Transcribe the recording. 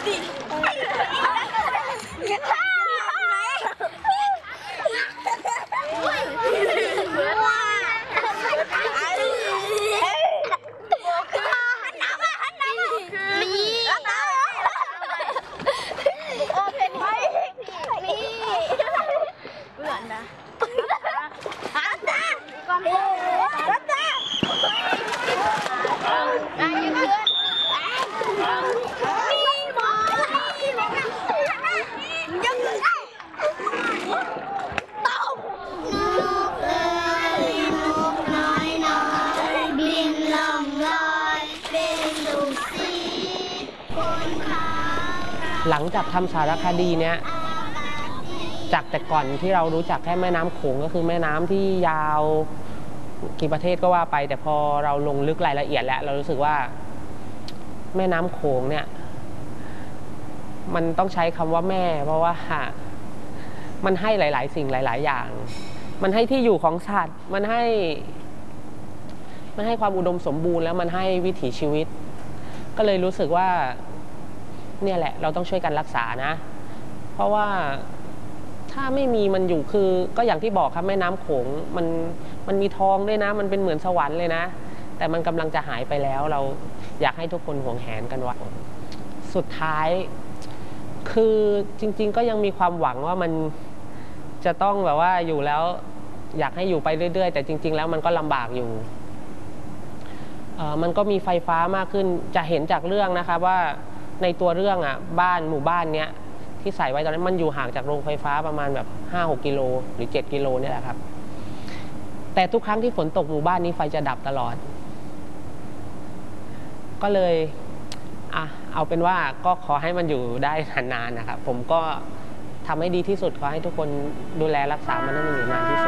หลังจากทำสารคดีเนี้ยจากแต่ก่อนที่เรารู้จักแค่แม่น้ำโขงก็คือแม่น้ำที่ยาวกี่ประเทศก็ว่าไปแต่พอเราลงลึกรายละเอียดแล้วเรารู้สึกว่าแม่น้ำโขงเนี่ยมันต้องใช้คำว่าแม่เพราะว่ามันให้หลายๆสิ่งหลายๆอย่างมันให้ที่อยู่ของสัตว์มันให้ความอุดมสมบูรณ์แล้วมันให้วิถีชีวิตก็เลยรู้สึกว่าเนี่ยแหละเราต้องช่วยกันรักษานะเพราะว่าถ้าไม่มีมันอยู่คือก็อย่างที่บอกครับแม่น้ำโขงมันมีทองด้วยนะมันเป็นเหมือนสวรรค์เลยนะแต่มันกำลังจะหายไปแล้วเราอยากให้ทุกคนหวงแหนกันไว้สุดท้ายคือจริงๆก็ยังมีความหวังว่ามันจะต้องแบบว่าอยู่แล้วอยากให้อยู่ไปเรื่อยๆแต่จริงๆแล้วมันก็ลำบากอยู่มันก็มีไฟฟ้ามากขึ้นจะเห็นจากเรื่องนะครับว่าในตัวเรื่องหมู่บ้านเนี้ยที่ใส่ไว้ตอนนั้นมันอยู่ห่างจากโรงไฟฟ้าประมาณแบบ 5-6 กิโลหรือ7 กิโลนี่แหละครับแต่ทุกครั้งที่ฝนตกหมู่บ้านนี้ไฟจะดับตลอดก็เลยเอาเป็นว่าก็ขอให้มันอยู่ได้นานๆนะครับผมก็ทำให้ดีที่สุดขอให้ทุกคนดูแลรักษามันให้มันอยู่นานที่สุด